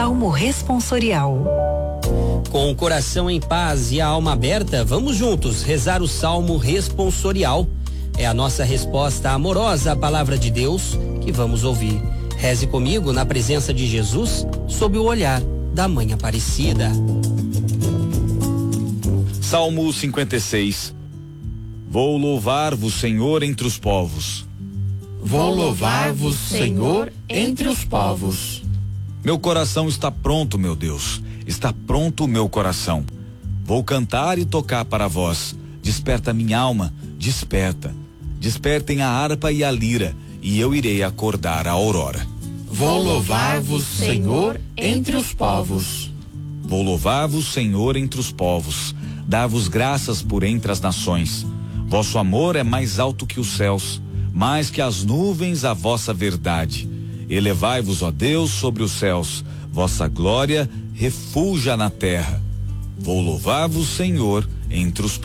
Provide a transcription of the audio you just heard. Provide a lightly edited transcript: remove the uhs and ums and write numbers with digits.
Salmo responsorial. Com o coração em paz e a alma aberta, vamos juntos rezar o Salmo responsorial. É a nossa resposta amorosa à palavra de Deus que vamos ouvir. Reze comigo na presença de Jesus, sob o olhar da Mãe Aparecida. Salmo 56. Vou louvar-vos, Senhor, entre os povos. Vou louvar-vos, Senhor, entre os povos. Meu coração está pronto, meu Deus. Está pronto o meu coração. Vou cantar e tocar para vós. Desperta minha alma, desperta. Despertem a harpa e a lira, e eu irei acordar a aurora. Vou louvar-vos, Senhor, entre os povos. Vou louvar-vos, Senhor, entre os povos. Dar-vos graças por entre as nações. Vosso amor é mais alto que os céus, mais que as nuvens a vossa verdade. Elevai-vos, ó Deus, sobre os céus. Vossa glória refulja na terra. Vou louvar-vos, Senhor, entre os